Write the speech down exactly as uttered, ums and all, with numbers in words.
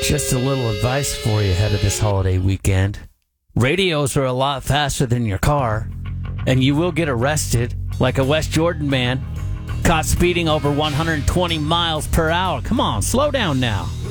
Just a little advice for you ahead of this holiday weekend. Radios are a lot faster than your car, and you will get arrested, like a West Jordan man caught speeding over one hundred twenty miles per hour. Come on, slow down now.